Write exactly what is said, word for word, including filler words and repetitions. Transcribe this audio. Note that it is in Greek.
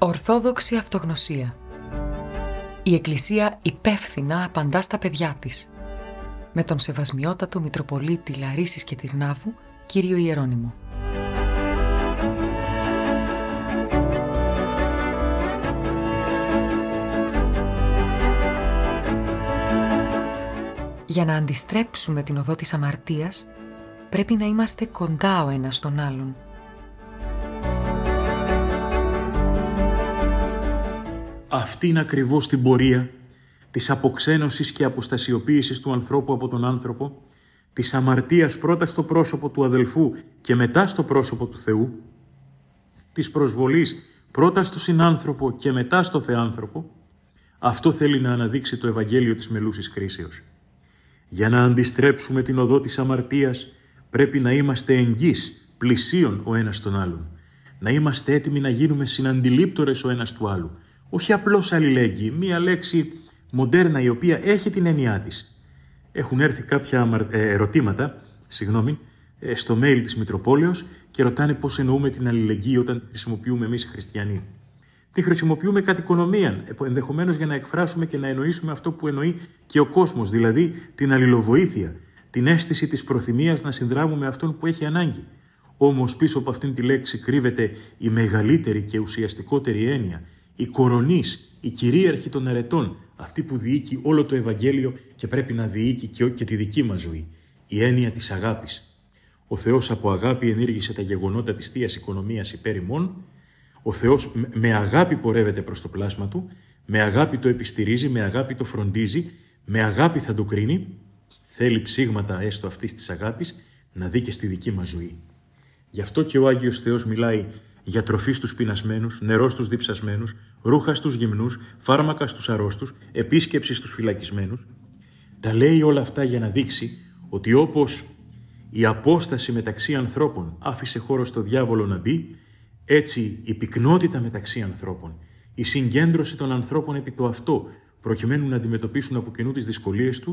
Ορθόδοξη αυτογνωσία. Η Εκκλησία υπεύθυνα απαντά στα παιδιά της. Με τον Σεβασμιότατο Μητροπολίτη Λαρίσης και Τυρνάβου, κύριο Ιερώνυμο. Για να αντιστρέψουμε την οδό της αμαρτίας, πρέπει να είμαστε κοντά ο ένας στον άλλον. Αυτή είναι ακριβώς την πορεία της αποξένωσης και αποστασιοποίησης του ανθρώπου από τον άνθρωπο, της αμαρτίας πρώτα στο πρόσωπο του αδελφού και μετά στο πρόσωπο του Θεού, της προσβολής πρώτα στο συνάνθρωπο και μετά στο θεάνθρωπο. Αυτό θέλει να αναδείξει το Ευαγγέλιο της μελούσης κρίσεως. Για να αντιστρέψουμε την οδό της αμαρτίας, πρέπει να είμαστε εγγύς, πλησίον ο ένας τον άλλον. Να είμαστε έτοιμοι να γίνουμε συναντιλήπτορες ο ένας του άλλου. Όχι απλώς αλληλέγγυοι, μία λέξη μοντέρνα η οποία έχει την έννοιά της. Έχουν έρθει κάποια ερωτήματα, συγγνώμη, στο mail της Μητροπόλεως και ρωτάνε πώς εννοούμε την αλληλεγγύη όταν χρησιμοποιούμε εμείς οι χριστιανοί. Τη χρησιμοποιούμε κατ' οικονομίαν, ενδεχομένως για να εκφράσουμε και να εννοήσουμε αυτό που εννοεί και ο κόσμος, δηλαδή την αλληλοβοήθεια, την αίσθηση της προθυμίας να συνδράμουμε αυτόν που έχει ανάγκη. Όμως πίσω από αυτήν τη λέξη κρύβεται η μεγαλύτερη και ουσιαστικότερη έννοια, η κορονής, η κυρίαρχη των αρετών, αυτή που διοίκει όλο το Ευαγγέλιο και πρέπει να διοίκει και τη δική μας ζωή, η έννοια της αγάπης. Ο Θεός από αγάπη ενήργησε τα γεγονότα της Θείας Οικονομίας υπέρ ημών. Ο Θεός με αγάπη πορεύεται προς το πλάσμα Του, με αγάπη το επιστηρίζει, με αγάπη το φροντίζει, με αγάπη θα το κρίνει. Θέλει ψήγματα έστω αυτής της αγάπης να δει και στη δική μας ζωή. Γι' αυτό και ο Άγιος Θεός μιλάει για τροφή στους πεινασμένους, νερό στους διψασμένους, ρούχα στους γυμνούς, φάρμακα στους αρρώστους, επίσκεψη στους φυλακισμένους. Τα λέει όλα αυτά για να δείξει ότι όπως η απόσταση μεταξύ ανθρώπων άφησε χώρο στο διάβολο να μπει, έτσι η πυκνότητα μεταξύ ανθρώπων, η συγκέντρωση των ανθρώπων επί το αυτό, προκειμένου να αντιμετωπίσουν από κοινού τις δυσκολίες του,